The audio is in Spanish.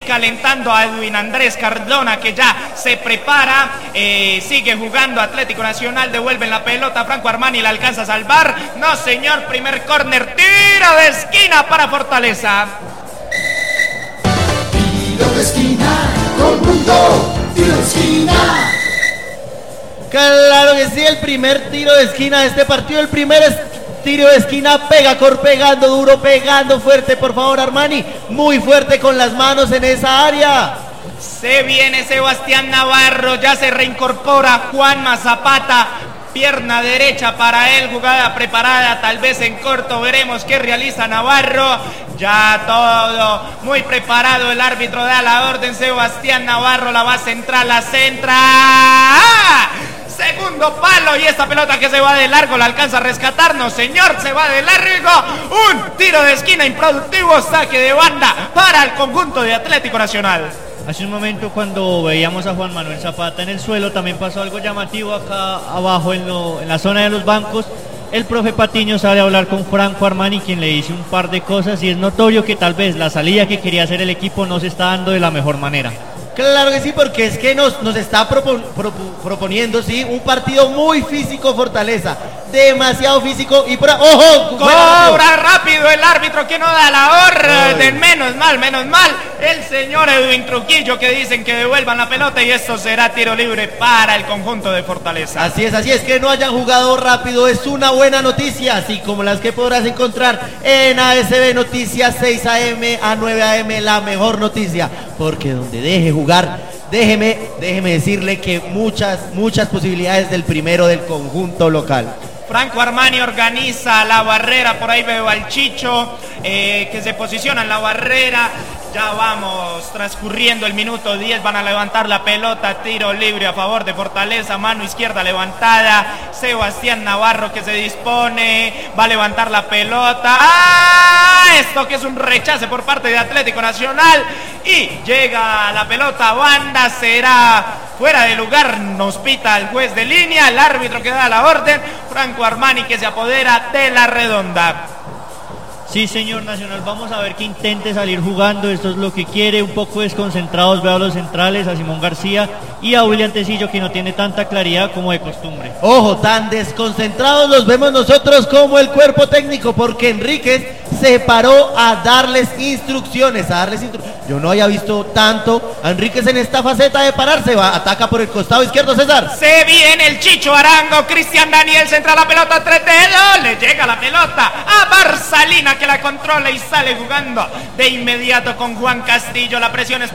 calentando a Edwin Andrés Cardona, que ya se prepara. Sigue jugando Atlético Nacional, devuelven la pelota, Franco Armani la alcanza a salvar. No señor, primer córner, tiro de esquina para Fortaleza. Tiro de esquina, conjunto, tiro de esquina. Claro que sí, el primer tiro de esquina de este partido, el primer tiro de esquina, pegando duro, pegando fuerte, por favor Armani, muy fuerte con las manos en esa área. Se viene Sebastián Navarro, ya se reincorpora Juanma Zapata, pierna derecha para él, jugada preparada, tal vez en corto, veremos qué realiza Navarro. Ya todo muy preparado, el árbitro da la orden, Sebastián Navarro la va a centrar, la centra. ¡Ah! Segundo palo y esta pelota que se va de largo la alcanza a rescatarnos, señor, se va de largo. Un tiro de esquina improductivo, saque de banda para el conjunto de Atlético Nacional. Hace un momento cuando veíamos a Juan Manuel Zapata en el suelo, también pasó algo llamativo acá abajo en la zona de los bancos. El profe Patiño sale a hablar con Franco Armani, quien le dice un par de cosas y es notorio que tal vez la salida que quería hacer el equipo no se está dando de la mejor manera. Claro que sí, porque es que nos está proponiendo, sí, un partido muy físico Fortaleza, demasiado físico y ¡ojo! Cobra rápido el árbitro que no da la orden, menos mal, el señor Edwin Trujillo que dicen que devuelvan la pelota y esto será tiro libre para el conjunto de Fortaleza. Así es, que no hayan jugado rápido es una buena noticia, así como las que podrás encontrar en ASB Noticias 6 AM a 9 AM, la mejor noticia, porque donde deje jugar, déjeme decirle que muchas posibilidades del primero del conjunto local. Franco Armani organiza la barrera, por ahí veo al Chicho que se posiciona en la barrera. Ya vamos transcurriendo el minuto 10, van a levantar la pelota, tiro libre a favor de Fortaleza, mano izquierda levantada, Sebastián Navarro que se dispone, va a levantar la pelota. ¡Ah! Esto que es un rechace por parte de Atlético Nacional y llega la pelota a banda, será fuera de lugar, nos pita el juez de línea, el árbitro que da la orden, Franco Armani que se apodera de la redonda. Sí, señor Nacional, vamos a ver que intente salir jugando, esto es lo que quiere, un poco desconcentrados, veo a los centrales, a Simón García y a William Tecillo que no tiene tanta claridad como de costumbre. Ojo, tan desconcentrados los vemos nosotros como el cuerpo técnico, porque Enríquez se paró a darles instrucciones, Yo no había visto tanto a Enríquez en esta faceta de pararse, ataca por el costado izquierdo, César. Se viene el Chicho Arango, Cristian Daniel centra la pelota a 3 dedos, le llega la pelota a Barcelina que la controla y sale jugando de inmediato con Juan Castillo, la presión es